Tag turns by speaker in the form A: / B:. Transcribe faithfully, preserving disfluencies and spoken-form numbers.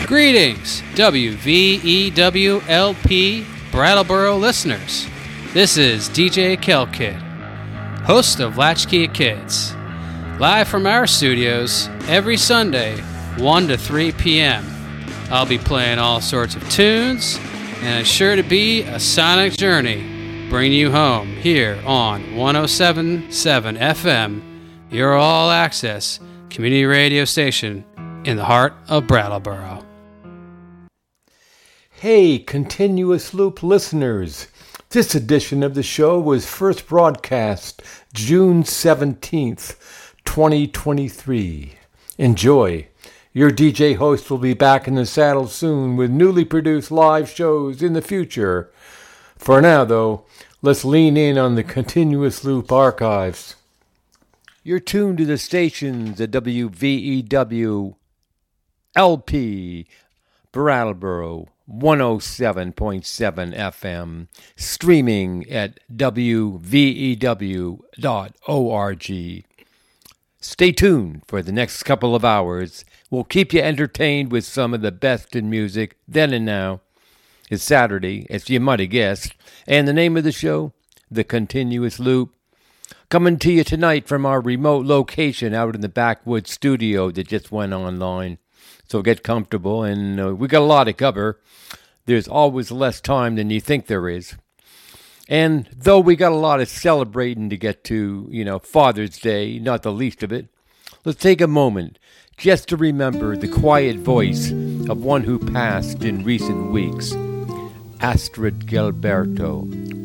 A: Greetings, W V E W L P Brattleboro listeners. This is D J Kelkid, host of Latchkey Kids, live from our studios every Sunday, one to three p.m. I'll be playing all sorts of tunes, and it's sure to be a sonic journey, bringing you home here on one oh seven point seven F M, your all-access community radio station in the heart of Brattleboro.
B: Hey, Continuous Loop listeners. This edition of the show was first broadcast June seventeenth, twenty twenty-three. Enjoy. Your D J host will be back in the saddle soon with newly produced live shows in the future. For now, though, let's lean in on the Continuous Loop archives. You're tuned to the stations at W V E W L P Brattleboro one oh seven point seven F M, streaming at W V E W dot org. Stay tuned for the next couple of hours. We'll keep you entertained with some of the best in music then and now. It's Saturday, as you might have guessed, and the name of the show, The Continuous Loop. Coming to you tonight from our remote location out in the backwoods studio that just went online. So get comfortable, and uh, we got a lot to cover. There's always less time than you think there is. And though we got a lot of celebrating to get to, you know, Father's Day, not the least of it, let's take a moment just to remember the quiet voice of one who passed in recent weeks, Astrid Gilberto.